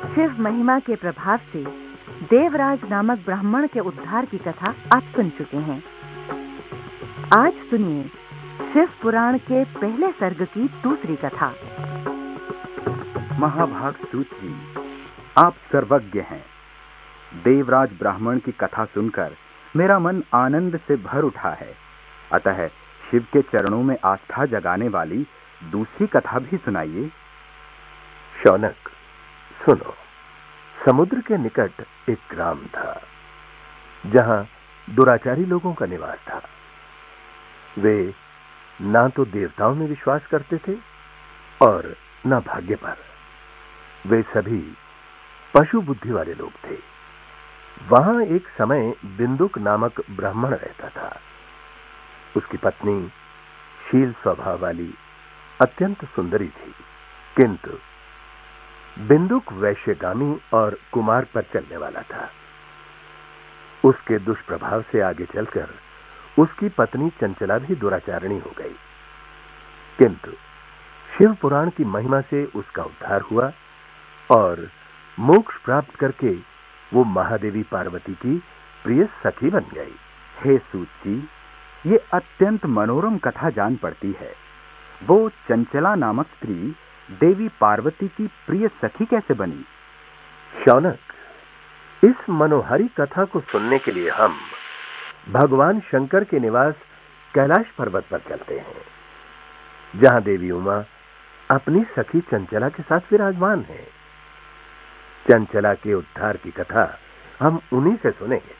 शिव महिमा के प्रभाव से देवराज नामक ब्राह्मण के उद्धार की कथा आप सुन चुके हैं। आज सुनिए शिव पुराण के पहले सर्ग की दूसरी कथा। महाभाग सूत्री, आप सर्वज्ञ हैं। देवराज ब्राह्मण की कथा सुनकर मेरा मन आनंद से भर उठा है। अतः शिव के चरणों में आस्था जगाने वाली दूसरी कथा भी सुनाइए। शौनक, सुनो। समुद्र के निकट एक ग्राम था जहां दुराचारी लोगों का निवास था। वे ना तो देवताओं में विश्वास करते थे और ना भाग्य पर। वे सभी पशु बुद्धि वाले लोग थे। वहां एक समय बिंदुक नामक ब्राह्मण रहता था। उसकी पत्नी शील स्वभाव वाली अत्यंत सुंदरी थी, किंतु बिंदुक वैश्यगामी और कुमार पर चलने वाला था। उसके दुष्प्रभाव से आगे चलकर उसकी पत्नी चंचला भी दुराचारिणी हो गई। किंतु शिव पुराण की महिमा से उसका उद्धार हुआ और मोक्ष प्राप्त करके वो महादेवी पार्वती की प्रिय सखी बन गई। हे सूत जी, ये अत्यंत मनोरम कथा जान पड़ती है। वो चंचला नामक स्त्री देवी पार्वती की प्रिय सखी कैसे बनी? शौनक, इस मनोहारी कथा को सुनने के लिए हम भगवान शंकर के निवास कैलाश पर्वत पर चलते हैं, जहां देवी उमा अपनी सखी चंचला के साथ विराजमान है। चंचला के उद्धार की कथा हम उन्हीं से सुनेंगे।